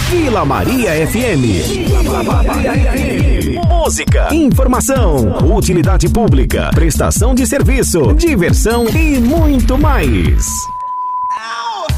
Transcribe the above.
Vila Maria FM. Vila Maria FM. Música, informação, utilidade pública, prestação de serviço, diversão e muito mais.